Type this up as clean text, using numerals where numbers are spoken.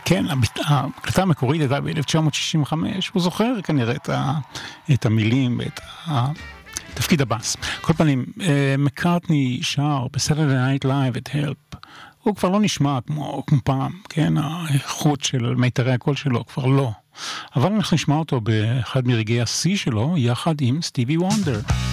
כן, ההקלטה המקורית הייתה ב-1965, הוא זוכר כנראה את המילים ואת תפקיד הבאס. כל פנים, מקארטני שר ב-Saturday Night Live את Help. הוא כבר לא נשמע כמו פעם, כן? האיכות של מיתרי הקול שלו כבר לא. אבל אנחנו נשמע אותו באחד מרגעי השיא שלו, יחד עם סטיבי וונדר.